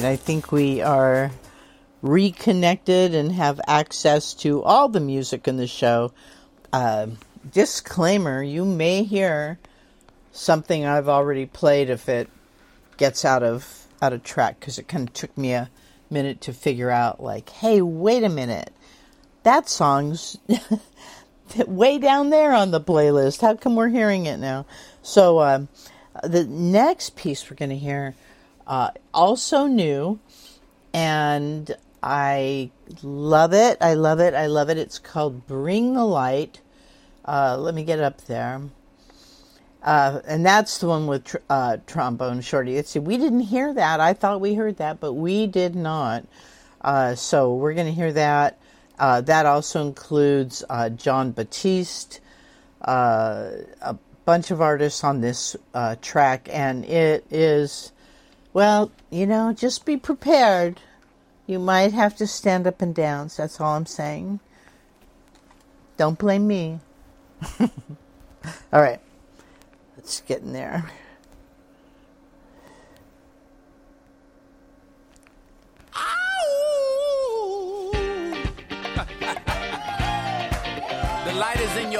right. I think we are reconnected and have access to all the music in the show. Disclaimer, you may hear something I've already played if it gets out of track, because it kind of took me a minute to figure out, like, hey, wait a minute. That song's way down there on the playlist. How come we're hearing it now? So the next piece we're going to hear, also new, and I love it. I love it. I love it. It's called Bring the Light. Let me get up there. And that's the one with Trombone Shorty. Let's see, we didn't hear that. I thought we heard that, but we did not. So we're going to hear that. That also includes Jon Batiste, a bunch of artists on this track, and it is, well, just be prepared. You might have to stand up and dance. That's all I'm saying. Don't blame me. All right. Let's get in there. The light is in your